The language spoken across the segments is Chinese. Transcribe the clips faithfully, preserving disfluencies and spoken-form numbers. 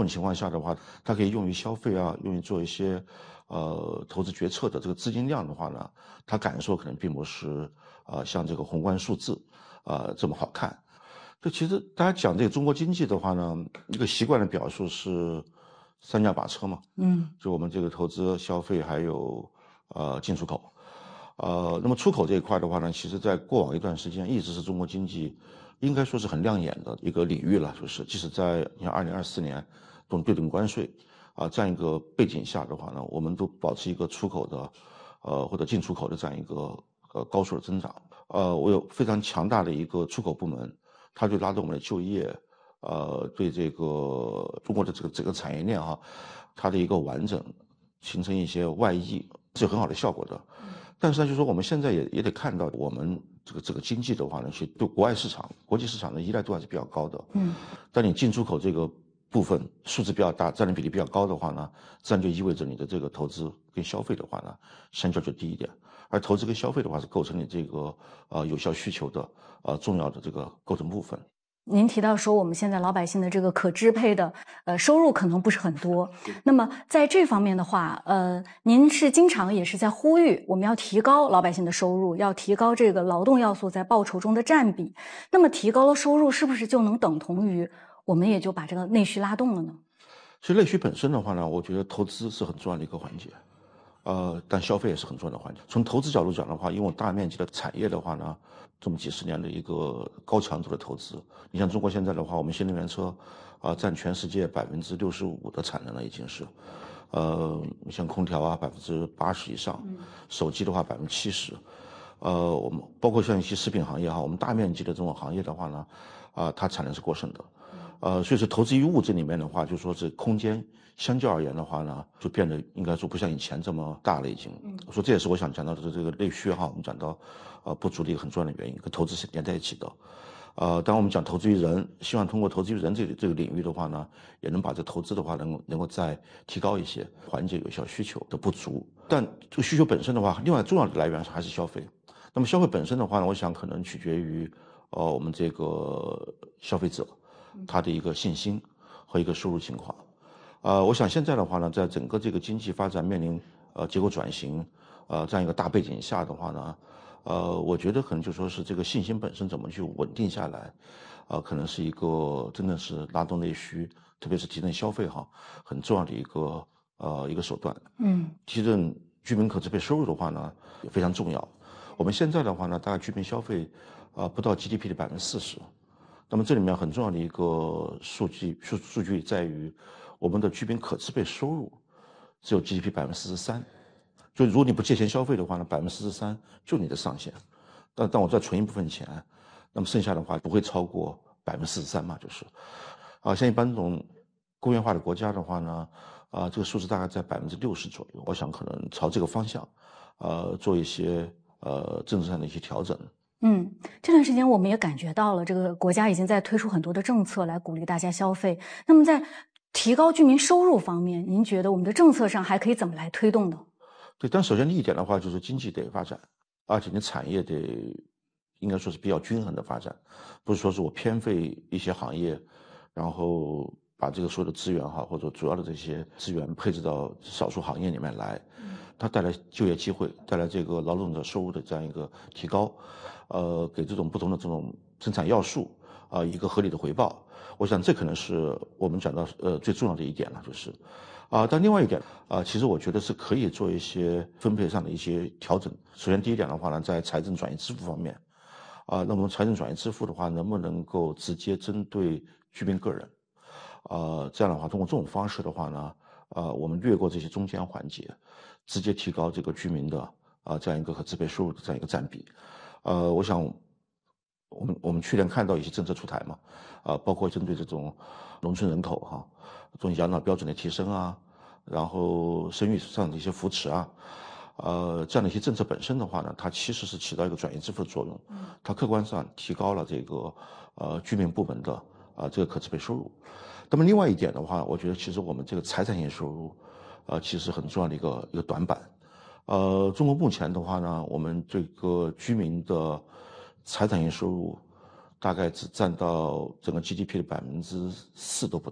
情况下的话，它可以用于消费啊，用于做一些呃投资决策的这个资金量的话呢，它感受可能并不是呃像这个宏观数字呃这么好看。这其实大家讲这个中国经济的话呢，一个习惯的表述是三驾马车嘛， 嗯， 就我们这个投资、消费还有呃进出口。呃，那么出口这一块的话呢，其实在过往一段时间一直是中国经济应该说是很亮眼的一个领域了，就是即使在你看二零二四年这种对等关税啊、这样一个背景下的话呢，我们都保持一个出口的呃或者进出口的这样一个呃高速的增长。呃，我有非常强大的一个出口部门，它就拉动我们的就业，呃，对这个中国的这个整个产业链哈、它的一个完整，形成一些外溢是有很好的效果的。但是呢，就是说我们现在也也得看到，我们这个这个经济的话呢，其实对国外市场、国际市场的依赖度还是比较高的。 嗯， 但你进出口这个部分数字比较大，占的比例比较高的话呢，自然就意味着你的这个投资跟消费的话呢，相较就低一点。而投资跟消费的话是构成你这个呃有效需求的呃重要的这个构成部分。 您提到说我们现在老百姓的这个可支配的呃收入可能不是很多，那么在这方面的话，呃，您是经常也是在呼吁我们要提高老百姓的收入，要提高这个劳动要素在报酬中的占比。那么提高了收入，是不是就能等同于我们也就把这个内需拉动了呢？ 其实内需本身的话呢，我觉得投资是很重要的一个环节。呃，但消费也是很重要的环节。从投资角度讲的话，因为我大面积的产业的话呢，这么几十年的一个高强度的投资，你像中国现在的话，我们新能源车，啊、占全世界百分之六十五的产能了，已经是，呃，像空调啊，百分之八十以上，手机的话百分之七十，呃，我们包括像一些食品行业哈，我们大面积的这种行业的话呢，啊、它产能是过剩的。呃，所以说投资于物质里面的话，就说是空间相较而言的话呢，就变得应该说不像以前这么大了已经。我说这也是我想讲到的这个内需哈，我们讲到呃不足的一个很重要的原因，跟投资是连在一起的。呃，当我们讲投资于人，希望通过投资于人这个这个领域的话呢，也能把这投资的话能够能够再提高一些，缓解有效需求的不足。但这个需求本身的话，另外重要的来源还是消费。那么消费本身的话呢，我想可能取决于呃我们这个消费者。他的一个信心和一个收入情况，呃，我想现在的话呢，在整个这个经济发展面临呃结构转型，呃这样一个大背景下的话呢，呃，我觉得可能就说是这个信心本身怎么去稳定下来，呃，可能是一个真的是拉动内需，特别是提振消费哈，很重要的一个呃一个手段。 嗯， 提振居民可支配收入的话呢，也非常重要。我们现在的话呢，大概居民消费啊、呃、不到 G D P 的百分之四十。那么这里面很重要的一个数据数数据在于，我们的居民可支配收入只有 G D P 百分之四十三，就如果你不借钱消费的话呢，百分之四十三就你的上限。但但我再存一部分钱，那么剩下的话不会超过百分之四十三嘛，就是，啊，像一般这种工业化的国家的话呢，啊，这个数字大概在百分之六十左右。我想可能朝这个方向，呃，做一些呃政策上的一些调整。 嗯，这段时间我们也感觉到了，这个国家已经在推出很多的政策来鼓励大家消费。那么在提高居民收入方面，您觉得我们的政策上还可以怎么来推动呢？ 对，但首先第一点的话，就是经济得发展，而且你产业得应该说是比较均衡的发展，不是说是我偏废一些行业，然后把这个所有的资源哈，或者主要的这些资源配置到少数行业里面来，它带来就业机会，带来这个劳动者收入的这样一个提高，呃，给这种不同的这种生产要素啊、呃、一个合理的回报。我想这可能是我们讲到呃最重要的一点了，就是啊、呃，但另外一点啊、呃，其实我觉得是可以做一些分配上的一些调整。首先第一点的话呢，在财政转移支付方面，啊、呃，那么财政转移支付的话，能不能够直接针对居民个人？呃，这样的话，通过这种方式的话呢，呃，我们略过这些中间环节，直接提高这个居民的啊、呃、这样一个可支配收入的这样一个占比。呃，我想我们我们去年看到一些政策出台嘛，啊、呃，包括针对这种农村人口哈，这种养老标准的提升啊，然后生育上的一些扶持啊，呃，这样的一些政策本身的话呢，它其实是起到一个转移支付的作用，它客观上提高了这个呃居民部门的啊、呃、这个可支配收入。那么另外一点的话，我觉得其实我们这个财产性收入，呃，其实很重要的一个一个短板。呃，中国目前的话呢，我们这个居民的财产性收入大概只占到整个 G D P 的百分之四都不到。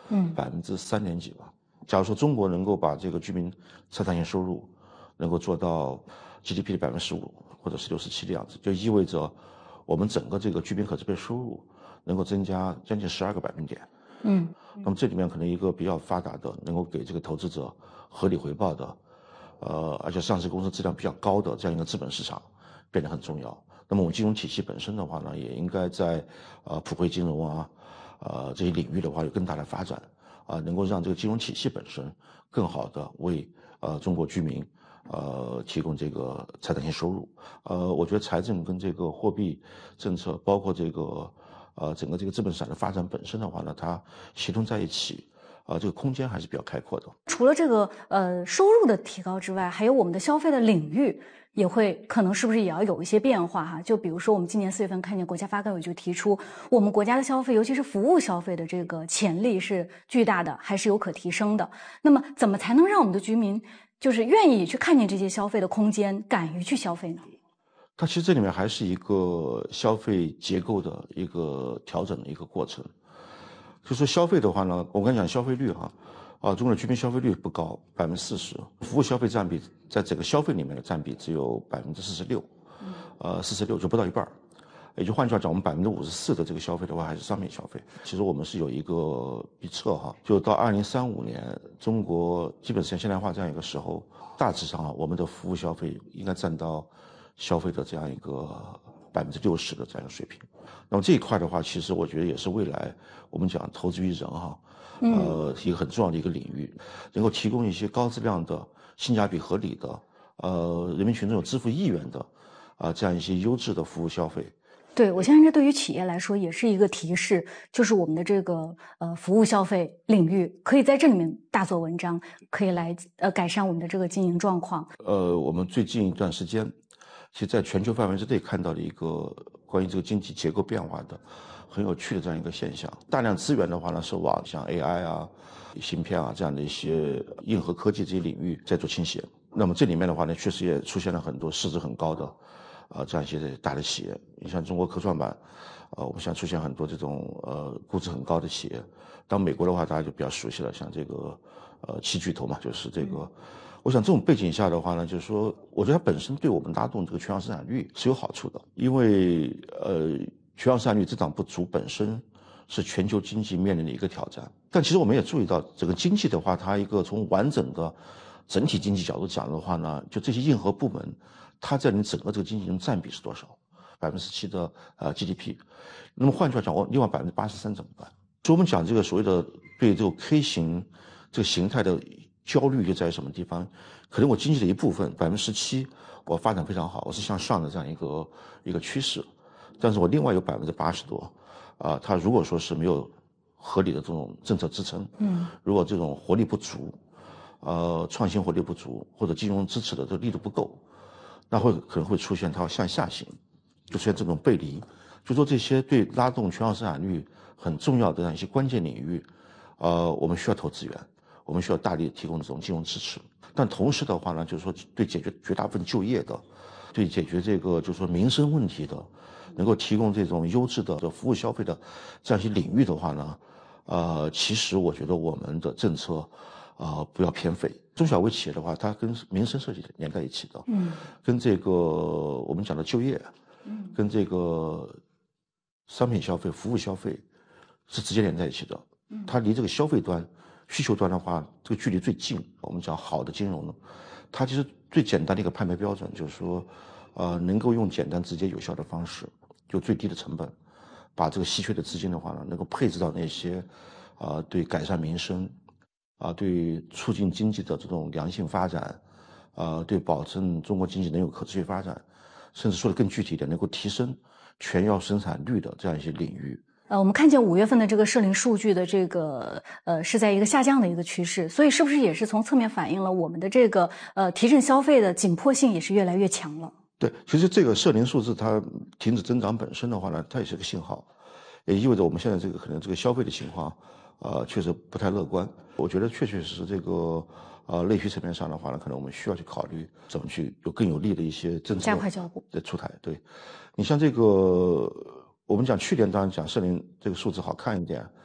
嗯， 百分之三点几吧。假如说中国能够把这个居民财产性收入能够做到 G D P 的百分之十五或者是六十七的样子，就意味着我们整个这个居民可支配收入能够增加将近十二个百分点。 嗯， 那么这里面可能一个比较发达的，能够给这个投资者合理回报的，呃，而且上市公司质量比较高的这样一个资本市场变得很重要。那么我们金融体系本身的话呢，也应该在呃普惠金融啊，呃这些领域的话有更大的发展啊、呃，能够让这个金融体系本身更好的为呃中国居民呃提供这个财产性收入。呃，我觉得财政跟这个货币政策，包括这个呃整个这个资本市场的发展本身的话呢，它协同在一起。啊，这个空间还是比较开阔的。 除了这个呃收入的提高之外，还有我们的消费的领域也会可能是不是也要有一些变化哈？就比如说我们今年四月份看见国家发改委就提出，我们国家的消费，尤其是服务消费的这个潜力是巨大的，还是有可提升的。那么怎么才能让我们的居民就是愿意去看见这些消费的空间，敢于去消费呢？ 它其实这里面还是一个消费结构的一个调整的一个过程。就说消费的话呢，我刚才讲消费率哈，啊，中国的居民消费率不高，百分之四十，服务消费占比在整个消费里面的占比只有百分之四十六，呃，四十六就不到一半。也就换句话讲，我们百分之五十四的这个消费的话还是商品消费。其实我们是有一个预测哈，就到二零三五年，中国基本实现现代化这样一个时候，大致上啊，我们的服务消费应该占到消费的这样一个百分之六十的这样一个水平。那么这一块的话，其实我觉得也是未来我们讲投资于人哈，呃，一个很重要的一个领域，能够提供一些高质量的、性价比合理的，呃，人民群众有支付意愿的，啊、呃，这样一些优质的服务消费。 对，我相信这对于企业来说也是一个提示，就是我们的这个呃服务消费领域可以在这里面大做文章，可以来呃改善我们的这个经营状况。 呃，我们最近一段时间，其实在全球范围之内看到了一个关于这个经济结构变化的很有趣的这样一个现象。大量资源的话呢，是往像 A I 啊、芯片啊这样的一些硬核科技这些领域在做倾斜。那么这里面的话呢，确实也出现了很多市值很高的。呃，这样一些大的企业，你像中国科创板，呃，我们现在出现很多这种呃估值很高的企业。当美国的话，大家就比较熟悉了，像这个呃七巨头嘛，就是这个。我想这种背景下的话呢，就是说，我觉得它本身对我们拉动这个全网生产率是有好处的，因为呃全网生产率增长不足本身是全球经济面临的一个挑战。但其实我们也注意到，整个经济的话，它一个从完整的整体经济角度讲的话呢，就这些硬核部门。它在你整个这个经济中占比是多少？百分之十七的呃 G D P。那么换句话讲，我另外百分之八十三怎么办？所以我们讲这个所谓的对这个 K 型这个形态的焦虑就在于什么地方？可能我经济的一部分百分之十七我发展非常好，我是向上的这样一个一个趋势，但是我另外有百分之八十多，啊、呃，它如果说是没有合理的这种政策支撑，嗯，如果这种活力不足，呃，创新活力不足，或者金融支持的这个力度不够。那会可能会出现它向下行，就出现这种背离。就说这些对拉动全网生产率很重要的这样一些关键领域，呃，我们需要投资源，我们需要大力提供这种金融支持。但同时的话呢，就是说对解决绝大部分就业的，对解决这个就是说民生问题的，能够提供这种优质的服务消费的这样一些领域的话呢，呃，其实我觉得我们的政策。啊、呃，不要偏废。中小微企业的话，它跟民生设计连在一起的，嗯，跟这个我们讲的就业，嗯，跟这个商品消费、服务消费是直接连在一起的。嗯，它离这个消费端、需求端的话，这个距离最近。我们讲好的金融呢，它其实最简单的一个判别标准就是说，呃，能够用简单、直接、有效的方式，就最低的成本，把这个稀缺的资金的话呢，能够配置到那些，啊、呃，对改善民生。啊，对促进经济的这种良性发展，呃，对保证中国经济能有可持续发展，甚至说的更具体一点，能够提升全药生产率的这样一些领域。 呃，我们看见五月份的这个社零数据的这个呃是在一个下降的一个趋势，所以是不是也是从侧面反映了我们的这个呃提振消费的紧迫性也是越来越强了？ 对，其实这个社零数字它停止增长本身的话呢，它也是个信号，也意味着我们现在这个可能这个消费的情况。呃，确实不太乐观。我觉得确确实实这个呃内需层面上的话呢，可能我们需要去考虑怎么去有更有力的一些政策加快脚步的出台。对，你像这个我们讲去年当然讲社零这个数字好看一点，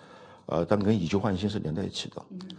呃，但跟以旧换新是连在一起的。